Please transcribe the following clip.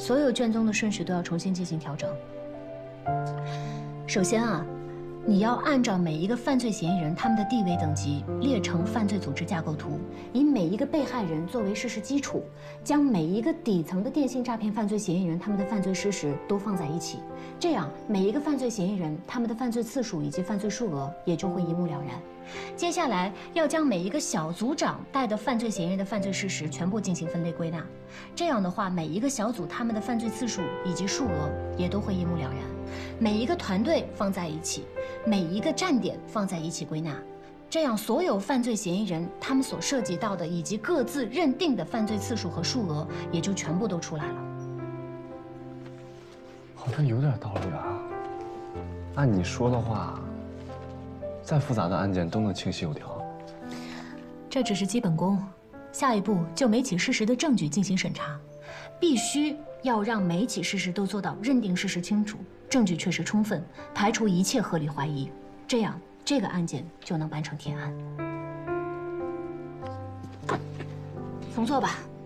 所有卷宗的顺序都要重新进行调整。首先啊，你要按照每一个犯罪嫌疑人他们的地位等级列成犯罪组织架构图，以每一个被害人作为事实基础，将每一个底层的电信诈骗犯罪嫌疑人他们的犯罪事实都放在一起，这样每一个犯罪嫌疑人他们的犯罪次数以及犯罪数额也就会一目了然。接下来要将每一个小组长带的犯罪嫌疑人的犯罪事实全部进行分类归纳，这样的话，每一个小组他们的犯罪次数以及数额也都会一目了然。每一个团队放在一起，每一个站点放在一起归纳，这样所有犯罪嫌疑人他们所涉及到的以及各自认定的犯罪次数和数额也就全部都出来了。 好像有点道理啊。按你说的话，再复杂的案件都能清晰有条。 这只是基本功，下一步就每起事实的证据进行审查，必须要让每起事实都做到认定事实清楚，证据确实充分，排除一切合理怀疑，这样这个案件就能办成铁案。从坐吧。